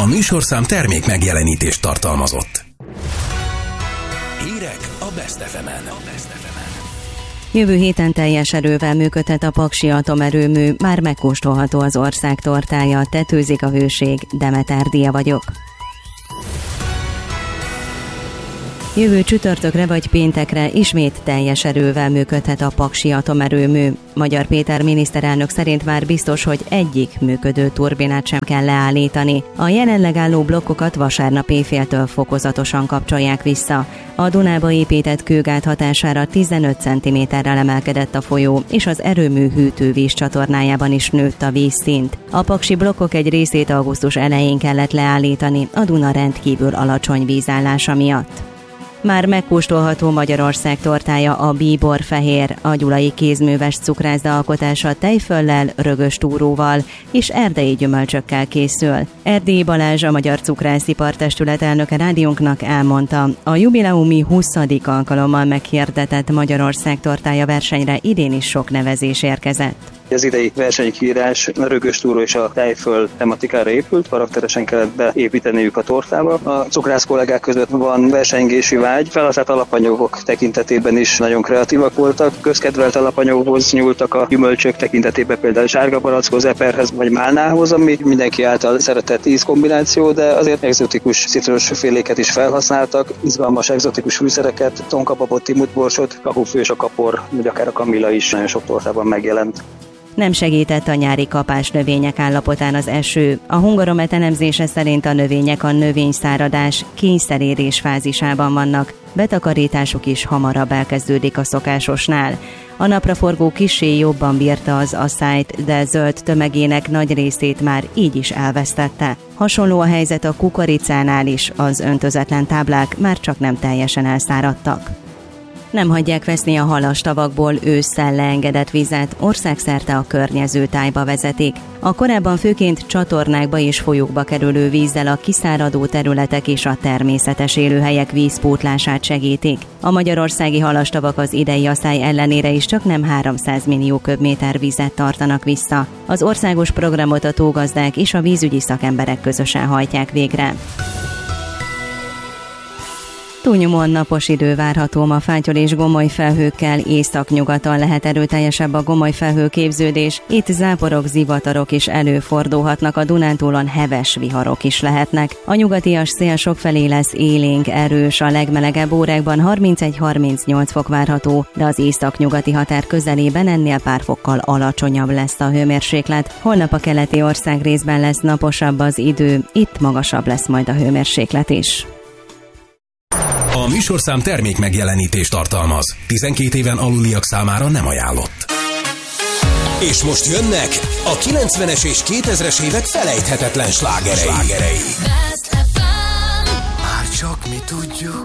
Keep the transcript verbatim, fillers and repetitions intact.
A műsorszám termék megjelenítést tartalmazott. Hírek a Best ef emen. Jövő héten teljes erővel működhet a Paksi atomerőmű, már megkóstolható az ország tortája, tetőzik a hőség, Demeter Dia vagyok. Jövő csütörtökre vagy péntekre ismét teljes erővel működhet a Paksi atomerőmű. Magyar Péter miniszterelnök szerint már biztos, hogy egyik működő turbinát sem kell leállítani. A jelenleg álló blokkokat vasárnap éjféltől fokozatosan kapcsolják vissza. A Dunába épített kőgát hatására tizenöt centiméterrel emelkedett a folyó, és az erőmű hűtővíz csatornájában is nőtt a vízszint. A paksi blokkok egy részét augusztus elején kellett leállítani, a Duna rendkívül alacsony vízállása miatt. Már megkóstolható Magyarország tortája, a bíborfehér, a gyulai kézműves cukrászda alkotása tejföllel, rögös túróval és erdei gyümölcsökkel készül. Erdélyi Balázs, a Magyar Cukrászipar Testület elnöke rádiónknak elmondta, a jubileumi huszadik alkalommal meghirdetett Magyarország tortája versenyre idén is sok nevezés érkezett. Az idei versenykírás a rögös túró és a tejföl tematikára épült, karakteresen kellett beépíteniük a tortába. A cukrász kollégák között van versengési vágy, felhasznált alapanyagok tekintetében is nagyon kreatívak voltak, közkedvelt alapanyaghoz nyúltak a gyümölcsök tekintetében, például sárga barackhoz, eperhez vagy málnához, ami mindenki által szeretett ízkombináció, de azért egzotikus citrusféléket is felhasználtak, izgalmas egzotikus fűszereket, tonkababot, timutborsot, kapufű és a kapor, vagy akár a kamilla is nagyon sok tortában megjelent. Nem segített a nyári kapás növények állapotán az eső. A Hungaromet elemzése szerint a növények a növényszáradás kényszerérés fázisában vannak, betakarításuk is hamarabb elkezdődik a szokásosnál. A napraforgó kissé jobban bírta az asszályt, de zöld tömegének nagy részét már így is elvesztette. Hasonló a helyzet a kukoricánál is, az öntözetlen táblák már csak nem teljesen elszáradtak. Nem hagyják veszni a halastavakból ősszel leengedett vizet, országszerte a környező tájba vezetik. A korábban főként csatornákba és folyókba kerülő vízzel a kiszáradó területek és a természetes élőhelyek vízpótlását segítik. A magyarországi halastavak az idei asszály ellenére is csak nem háromszáz millió köbméter vizet tartanak vissza. Az országos programot a tógazdák és a vízügyi szakemberek közösen hajtják végre. Túlnyomóan napos idő várható ma, fátyol és gomoly felhőkkel, északnyugaton lehet erőteljesebb a gomoly felhőképződés, itt záporok, zivatarok is előfordulhatnak, a Dunántúlon heves viharok is lehetnek. A nyugatias szél sokfelé lesz élénk, erős, a legmelegebb órákban harmincegy-harmincnyolc fok várható, de az északnyugati határ közelében ennél pár fokkal alacsonyabb lesz a hőmérséklet. Holnap a keleti országrészben lesz naposabb az idő, itt magasabb lesz majd a hőmérséklet is. A műsorszám termék megjelenítést tartalmaz. tizenkét éven aluliak számára nem ajánlott. És most jönnek a kilencvenes és kétezres évek felejthetetlen slágerei. Slágerei. Már csak mi tudjuk.